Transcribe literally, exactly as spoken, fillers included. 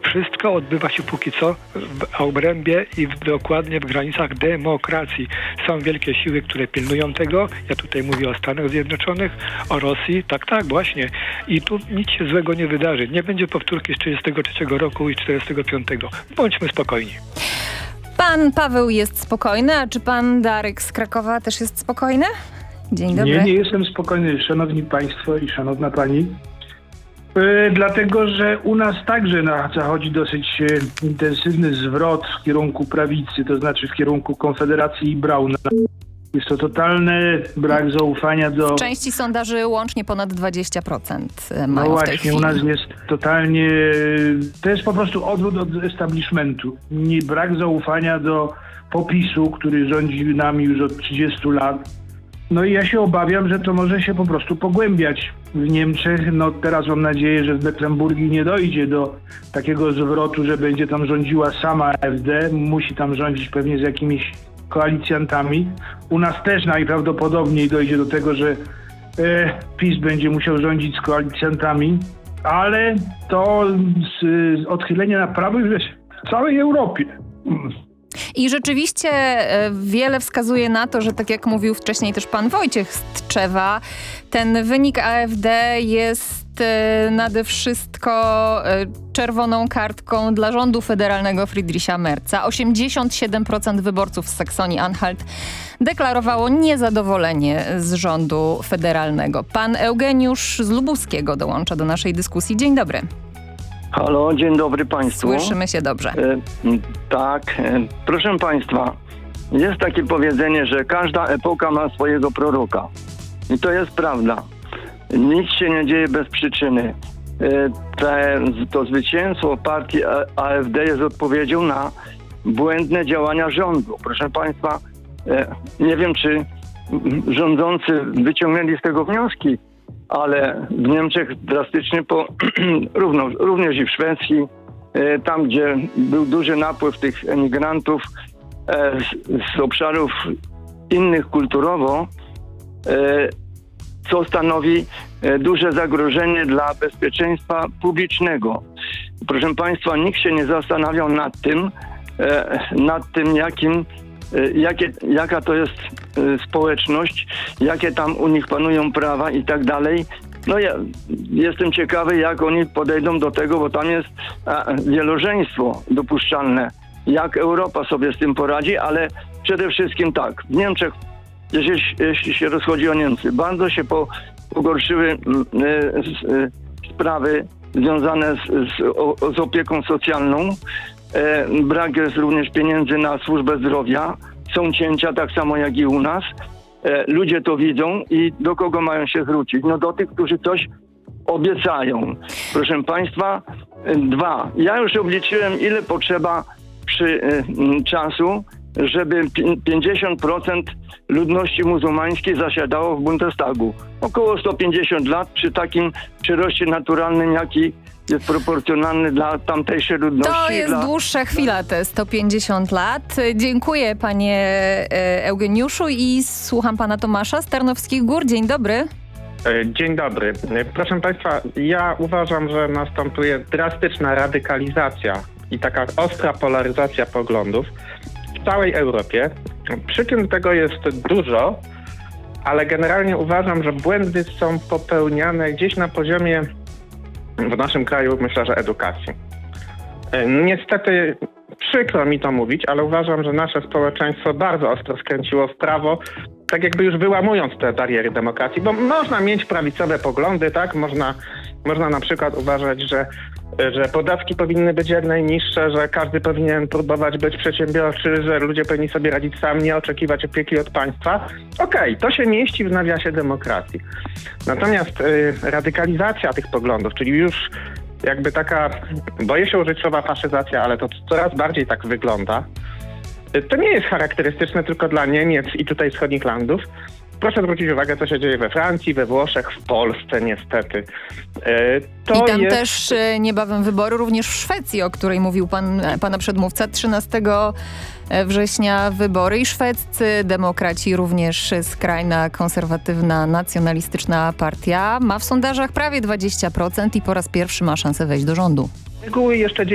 Wszystko odbywa się póki co w obrębie i w, dokładnie w granicach demokracji. Są wielkie siły, które pilnują tego. Ja tutaj mówię o Stanach Zjednoczonych, o Rosji. Tak, tak, właśnie. I tu nic się złego nie wydarzy. Nie będzie powtórki z trzydziestego trzeciego roku i czterdziestego piątego. Bądźmy spokojni. Pan Paweł jest spokojny, a czy pan Darek z Krakowa też jest spokojny? Dzień dobry. Nie, nie jestem spokojny, szanowni państwo i szanowna pani. Yy, dlatego, że u nas także na, zachodzi dosyć yy, intensywny zwrot w kierunku prawicy, to znaczy w kierunku Konfederacji i Brauna. Jest to totalny brak zaufania do... W części sondaży łącznie ponad dwadzieścia procent mają No w tej właśnie, chwili. u nas jest totalnie... To jest po prostu odwrót od establishmentu. Nie, brak zaufania do popisu, który rządzi nami już od trzydziestu lat. No i ja się obawiam, że to może się po prostu pogłębiać w Niemczech. No teraz mam nadzieję, że w Mecklenburgii nie dojdzie do takiego zwrotu, że będzie tam rządziła sama A F D. Musi tam rządzić pewnie z jakimiś koalicjantami. U nas też najprawdopodobniej dojdzie do tego, że e, PiS będzie musiał rządzić z koalicjantami, ale to z, z odchylenie na prawo już jest w całej Europie. I rzeczywiście e, wiele wskazuje na to, że tak jak mówił wcześniej też pan Wojciech Stczewa, ten wynik A F D jest e, nade wszystko e, czerwoną kartką dla rządu federalnego Friedricha Merza. osiemdziesiąt siedem procent wyborców z Saksonii-Anhalt deklarowało niezadowolenie z rządu federalnego. Pan Eugeniusz z Lubuskiego dołącza do naszej dyskusji. Dzień dobry. Halo, dzień dobry państwu. Słyszymy się dobrze. E, tak, e, proszę państwa, jest takie powiedzenie, że każda epoka ma swojego proroka. I to jest prawda. Nic się nie dzieje bez przyczyny. E, te, to zwycięstwo partii A F D jest odpowiedzią na błędne działania rządu. Proszę państwa, e, nie wiem, czy rządzący wyciągnęli z tego wnioski, ale w Niemczech drastycznie, po, równo, również i w Szwecji, e, tam gdzie był duży napływ tych emigrantów e, z, z obszarów innych kulturowo, e, co stanowi e, duże zagrożenie dla bezpieczeństwa publicznego. Proszę państwa, nikt się nie zastanawiał nad tym, e, nad tym jakim Jakie, jaka to jest y, społeczność, jakie tam u nich panują prawa i tak dalej. No ja jestem ciekawy, jak oni podejdą do tego, bo tam jest a, wielożeństwo dopuszczalne. Jak Europa sobie z tym poradzi, ale przede wszystkim tak, w Niemczech, jeśli, jeśli się rozchodzi o Niemcy, bardzo się po, pogorszyły y, y, y, sprawy związane z, z, o, z opieką socjalną. E, brak jest również pieniędzy na służbę zdrowia. Są cięcia tak samo jak i u nas. E, ludzie to widzą i do kogo mają się zwrócić? No do tych, którzy coś obiecają. Proszę państwa, e, dwa. Ja już obliczyłem, ile potrzeba przy e, m, czasu, żeby pięćdziesiąt procent ludności muzułmańskiej zasiadało w Bundestagu. Około sto pięćdziesiąt lat przy takim przyroście naturalnym, jaki jest proporcjonalny dla tamtejszej ludności. To jest dla... dłuższa chwila, te sto pięćdziesiąt lat. Dziękuję panie Eugeniuszu i słucham pana Tomasza z Tarnowskich Gór. Dzień dobry. Dzień dobry. Proszę państwa, ja uważam, że następuje drastyczna radykalizacja i taka ostra polaryzacja poglądów w całej Europie. Przyczyn tego jest dużo, ale generalnie uważam, że błędy są popełniane gdzieś na poziomie w naszym kraju, myślę, że edukacji. Niestety przykro mi to mówić, ale uważam, że nasze społeczeństwo bardzo ostro skręciło w prawo, tak jakby już wyłamując te bariery demokracji, bo można mieć prawicowe poglądy, tak? Można, można na przykład uważać, że, że podatki powinny być jak najniższe, że każdy powinien próbować być przedsiębiorczy, że ludzie powinni sobie radzić sami, nie oczekiwać opieki od państwa. Okej, okay, to się mieści w nawiasie demokracji. Natomiast y, radykalizacja tych poglądów, czyli już jakby taka, boję się użyć słowa faszyzacja, ale to coraz bardziej tak wygląda. To nie jest charakterystyczne tylko dla Niemiec i tutaj wschodnich landów. Proszę zwrócić uwagę, co się dzieje we Francji, we Włoszech, w Polsce niestety. To I tam jest... też niebawem wybory, również w Szwecji, o której mówił pan, pana przedmówca, trzynastego września wybory i szwedzcy demokraci, również skrajna, konserwatywna, nacjonalistyczna partia ma w sondażach prawie dwaadzieścia procent i po raz pierwszy ma szansę wejść do rządu. Reguły jeszcze